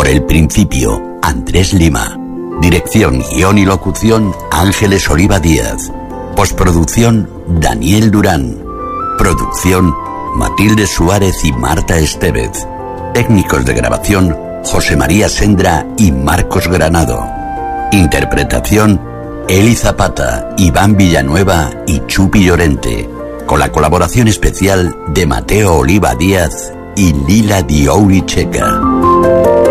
el principio, Andrés Lima. Dirección, guión y locución, Ángeles Oliva Díaz. Postproducción, Daniel Durán. Producción, Matilde Suárez y Marta Estevez. Técnicos de grabación, José María Sendra y Marcos Granado. Interpretación, Eli Zapata, Iván Villanueva y Chupi Llorente, con la colaboración especial de Mateo Oliva Díaz y Lila Diouri Checa.